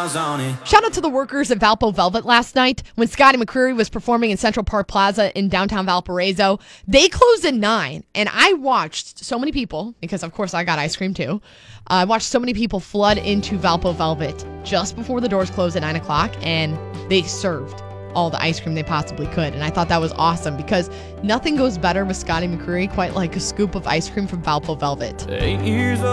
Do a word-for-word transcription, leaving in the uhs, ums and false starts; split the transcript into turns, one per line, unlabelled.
miles on it.
Shout out to the workers at Valpo Velvet last night when Scotty McCreery was performing in Central Park Plaza in downtown Valparaiso. They closed at nine, and I watched so many people, because of course I got ice cream too. Uh, I watched so many people flood into Valpo Velvet just before the doors closed at nine o'clock, and they served all the ice cream they possibly could. And I thought that was awesome because nothing goes better with Scotty McCreery quite like a scoop of ice cream from Valpo Velvet.
Eight years